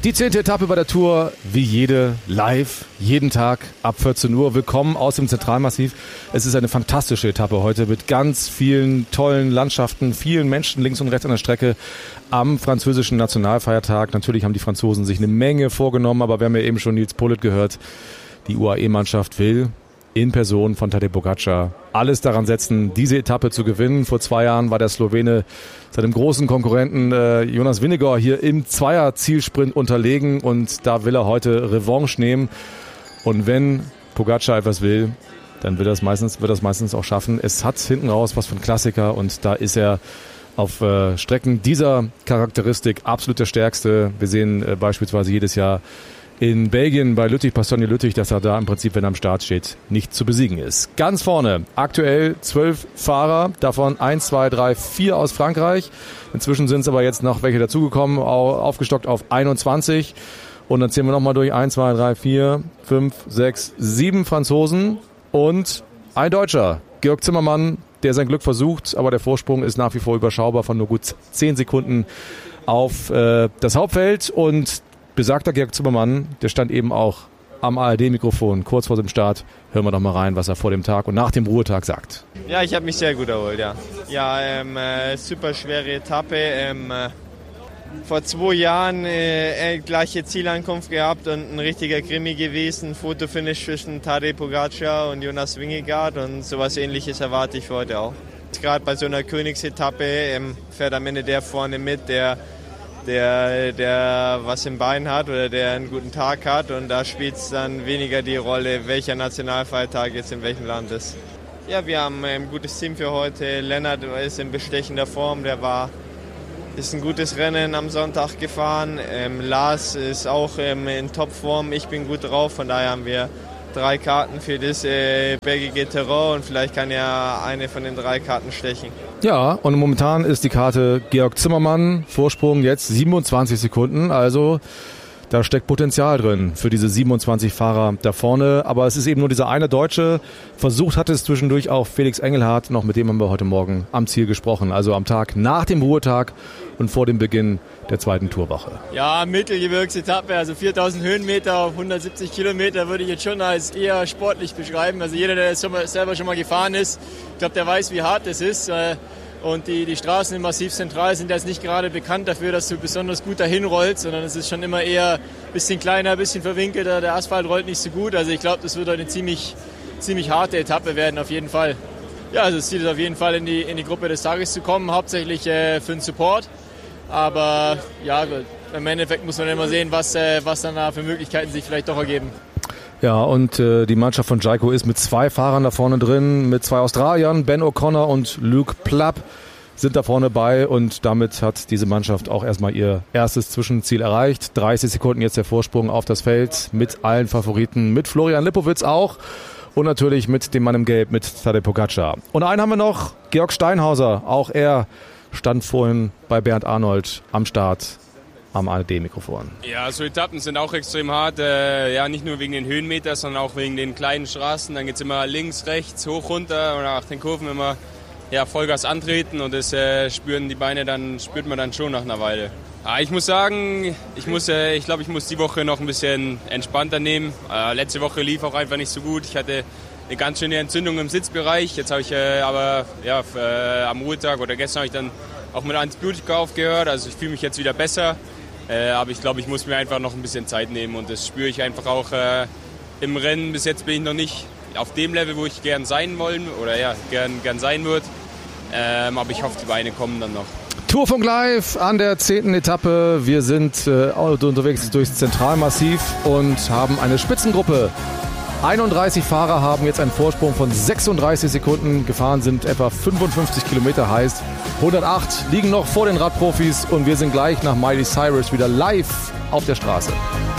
Die 10. Etappe bei der Tour, wie jede, live, jeden Tag ab 14 Uhr. Willkommen aus dem Zentralmassiv. Es ist eine fantastische Etappe heute mit ganz vielen tollen Landschaften, vielen Menschen links und rechts an der Strecke am französischen Nationalfeiertag. Natürlich haben die Franzosen sich eine Menge vorgenommen, aber wir haben ja eben schon Nils Politt gehört. Die UAE-Mannschaft will in Person von Tadej Pogačar alles daran setzen, diese Etappe zu gewinnen. Vor 2 Jahren war der Slowene seinem großen Konkurrenten Jonas Vingegaard hier im Zweier-Zielsprint unterlegen und da will er heute Revanche nehmen. Und wenn Pogačar etwas will, dann wird das meistens auch schaffen. Es hat hinten raus was von Klassiker und da ist er auf Strecken dieser Charakteristik absolut der Stärkste. Wir sehen beispielsweise jedes Jahr in Belgien bei Lüttich-Bastogne-Lüttich, dass er da im Prinzip, wenn er am Start steht, nicht zu besiegen ist. Ganz vorne aktuell 12 Fahrer, davon 1, 2, 3, 4 aus Frankreich. Inzwischen sind es aber jetzt noch welche dazugekommen, aufgestockt auf 21. Und dann zählen wir nochmal durch 1, 2, 3, 4, 5, 6, 7 Franzosen und ein Deutscher, Georg Zimmermann, der sein Glück versucht, aber der Vorsprung ist nach wie vor überschaubar von nur gut 10 Sekunden auf das Hauptfeld. Und besagter Georg Zimmermann, der stand eben auch am ARD-Mikrofon kurz vor dem Start. Hören wir doch mal rein, was er vor dem Tag und nach dem Ruhetag sagt. Ja, ich habe mich sehr gut erholt, ja. Ja, super schwere Etappe. Vor 2 Jahren gleiche Zielankunft gehabt und ein richtiger Krimi gewesen. Fotofinish zwischen Tadej Pogačar und Jonas Vingegaard und sowas Ähnliches erwarte ich für heute auch. Gerade bei so einer Königsetappe fährt am Ende der vorne mit, der was im Bein hat oder der einen guten Tag hat und da spielt es dann weniger die Rolle, welcher Nationalfeiertag jetzt in welchem Land ist. Ja, wir haben ein gutes Team für heute. Lennart ist in bestechender Form, ist ein gutes Rennen am Sonntag gefahren. Lars ist auch in Topform, ich bin gut drauf, von daher haben wir 3 Karten für das bergige Terrain und vielleicht kann ja eine von den 3 Karten stechen. Ja, und momentan ist die Karte Georg Zimmermann, Vorsprung jetzt 27 Sekunden, also da steckt Potenzial drin für diese 27 Fahrer da vorne, aber es ist eben nur dieser eine Deutsche. Versucht hat es zwischendurch auch Felix Engelhardt, noch mit dem haben wir heute Morgen am Ziel gesprochen, also am Tag nach dem Ruhetag und vor dem Beginn der 2. Tourwoche. Ja, Mittelgebirgsetappe, also 4000 Höhenmeter auf 170 Kilometer würde ich jetzt schon als eher sportlich beschreiben. Also jeder, der selber schon mal gefahren ist, ich glaube, der weiß, wie hart es ist. Und die Straßen im Massiv Zentral sind jetzt nicht gerade bekannt dafür, dass du besonders gut dahin rollst, sondern es ist schon immer eher ein bisschen kleiner, ein bisschen verwinkelter. Der Asphalt rollt nicht so gut. Also ich glaube, das wird eine ziemlich harte Etappe werden, auf jeden Fall. Ja, also das Ziel ist auf jeden Fall in die Gruppe des Tages zu kommen, hauptsächlich für den Support. Aber ja, im Endeffekt muss man immer sehen, was dann da für Möglichkeiten sich vielleicht doch ergeben. Ja, und die Mannschaft von Jayco ist mit 2 Fahrern da vorne drin, mit 2 Australiern, Ben O'Connor und Luke Plapp sind da vorne bei und damit hat diese Mannschaft auch erstmal ihr erstes Zwischenziel erreicht. 30 Sekunden jetzt der Vorsprung auf das Feld mit allen Favoriten, mit Florian Lipowitz auch und natürlich mit dem Mann im Gelb, mit Tadej Pogačar. Und einen haben wir noch, Georg Steinhauser, auch er stand vorhin bei Bernd Arnold am Start. Am ARD-Mikrofon. Ja, so Etappen sind auch extrem hart. Ja, nicht nur wegen den Höhenmetern, sondern auch wegen den kleinen Straßen. Dann geht es immer links, rechts, hoch, runter und nach den Kurven immer Vollgas antreten und das spürt man dann schon nach einer Weile. Ja, ich muss sagen, ich glaube, ich muss die Woche noch ein bisschen entspannter nehmen. Letzte Woche lief auch einfach nicht so gut. Ich hatte eine ganz schöne Entzündung im Sitzbereich. Jetzt habe ich aber am Ruhetag oder gestern habe ich dann auch mit Antibiotika aufgehört. Also ich fühle mich jetzt wieder besser. Aber ich glaube, ich muss mir einfach noch ein bisschen Zeit nehmen und das spüre ich einfach auch im Rennen. Bis jetzt bin ich noch nicht auf dem Level, wo ich gern sein wollen oder gern sein würde. Aber ich hoffe, die Beine kommen dann noch. Tourfunk Live an der 10. Etappe. Wir sind unterwegs durchs Zentralmassiv und haben eine Spitzengruppe. 31 Fahrer haben jetzt einen Vorsprung von 36 Sekunden. Gefahren sind etwa 55 Kilometer, heißt 108 liegen noch vor den Radprofis und wir sind gleich nach Miley Cyrus wieder live auf der Straße.